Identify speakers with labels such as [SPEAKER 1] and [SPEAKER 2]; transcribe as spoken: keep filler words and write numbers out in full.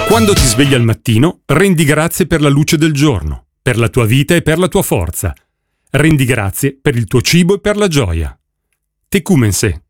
[SPEAKER 1] Quando ti svegli al mattino, rendi grazie per la luce del giorno, per la tua vita e per la tua forza. Rendi grazie per il tuo cibo e per la gioia. Tecumense.